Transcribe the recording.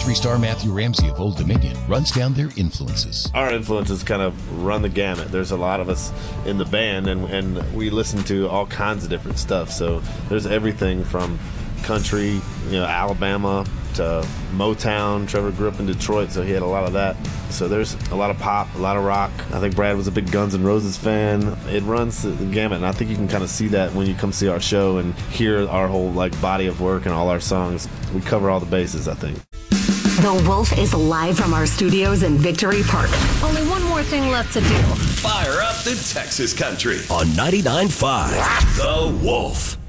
3-star Matthew Ramsey of Old Dominion runs down their influences. Our influences kind of run the gamut. There's a lot of us in the band, and we listen to all kinds of different stuff. So there's everything from country, Alabama, to Motown. Trevor grew up in Detroit, so he had a lot of that. So there's a lot of pop, a lot of rock. I think Brad was a big Guns N' Roses fan. It runs the gamut, and I think you can kind of see that when you come see our show and hear our whole body of work and all our songs. We cover all the bases, I think. The Wolf is live from our studios in Victory Park. Only one more thing left to do. Fire up the Texas country on 99.5 The Wolf.